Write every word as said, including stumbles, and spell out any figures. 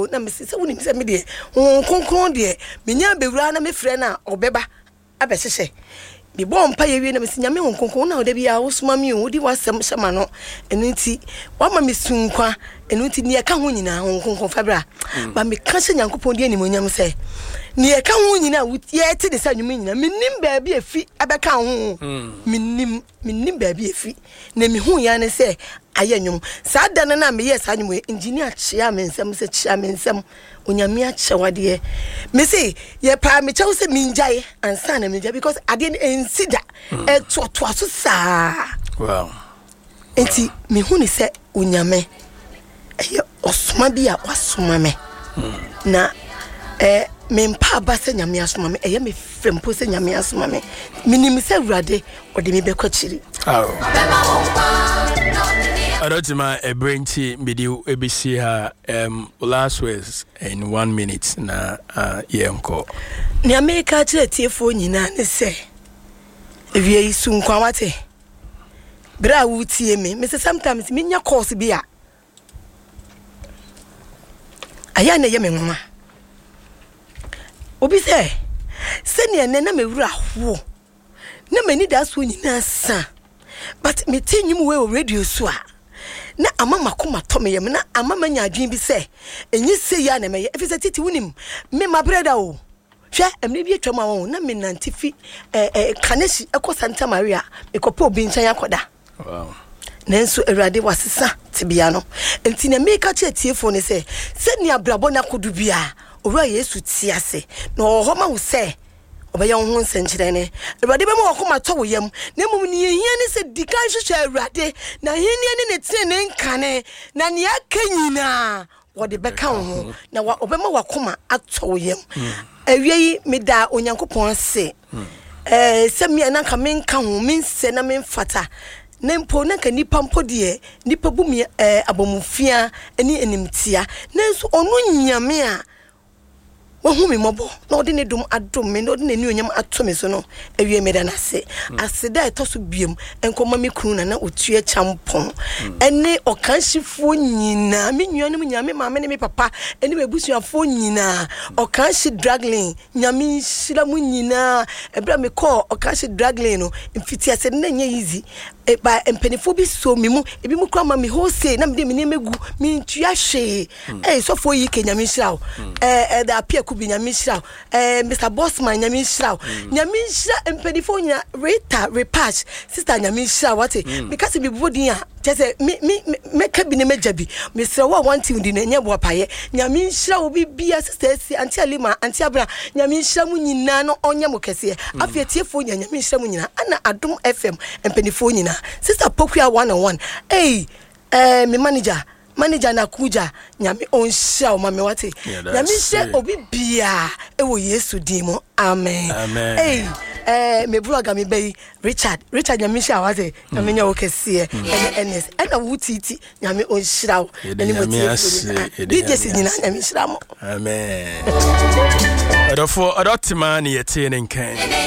o na me se woni me se me de konkon de me nya bewura na me frɛ na obeba abɛhyehyɛ me bɔ mpa ye wie na me se nya me konkon na oda bia wo soma me o di wasɛm hyɛma no enu nti wa ma me sunkwa enu nti ne ka ho nyina konkon fabra ba me ka hye Nyankopɔn de animonyam sɛ ne ka ho nyina ye te de sa nwum nyina menim ba bia fi abɛka ho menim menim ba bia fi na me hu ya ne sɛ aye nwum sa da na na me yes anwum engineer chia me nsɛm sɛ chia me nsɛm onyame akyewade me say ye pa me chew sɛ minjae ansa na minjae because ade ensida e to to aso saa wow enti me hu ne sɛ onyame eye osoma bia wasoma me na eh me mpa ba sɛ nyame asoma me eye me fempo sɛ nyame asoma me minim sɛ urade ode me bekɔkyiri oh Adotima a brainty video A B C ha um last words in one minute na uh yenko. Ni America chire tiefo nyina ne se. Ewie isu nkwa wate. Bra wutie me. Me sometimes me nya course bi a. Aya na ye me nwa. Obi se se ne ne na me wura ho. Na mani da so nyina sa. But me tinyum we radio so a. Na amama koma tomeyem na amama nya adwen bi se enyi se ya na meye efise titi wunim me ma breda o hwe emre bi atwam awon na me nantifi eh eh kaneshi ekọ Santa Maria me kopo obi nchan yakoda wow nenso Awurade wasesa tibia no enti na me ka che tiefo ne se se ni abrabo na kodu bia owura Yesu ti ase na oho ma wo se obaya ho nsenkyere ne Awurade be mo wakoma to wo yam na mum ne yehia ne se dika hwehwe Awurade na henia ne ne tire ne nkane na ne akanyina wode beka ho na obema wakoma ato wo yam awie me da Onyankopɔn se eh se me na ka me nka ho me nse na me mfata na mpo na ka nipa mpo de nipa bumi eh abomufia ani enimtia nanso ono nyame a wohu me mobo na odi ne dum adom me na odi ne nyonyam ato me so no awie me da na se aseda etoso biem enkoma me kunu na na otue champon ene okanhifo nyina me nuanom nyame maame ne me papa ene bebusuafo nyina okanhi dragling nyame hira mu nyina ebra me call okanhi dragling no mfiti ase na nya easy e ba empenifo bi so me mu ebi mu kwa ma me hose na me de me ne megu me ntua hwe eh sofo yi ke nyame hira eh eh da apia ku bi nyame hira eh Mister Bossman nyame hira nyame hira empenifo nya Rita Repatch sister nyame hira wate because bi bodin a tese me me me ka bi ne majabi me sre wa wanti ndi na nya bo paye nyame hira obi bia sister si anti Alima anti Abra nyame hira mu nyina no onya mo kese afia tiefo nya nyame hira mu nyina ana Adom F M empenifo nyina sister Pokua one oh one hey eh me manager manager na kuja nyame onhia o mame wate nyame hye obi bia e wo Yesu din mo amen amen hey eh me blogger me bay Richard Richard nyame hye wate nyame nya wo kese ene ns ena wutiti nyame onhia o ene mo tie D J nyina nyame hira mo amen adofo adotima ne yete ne nkan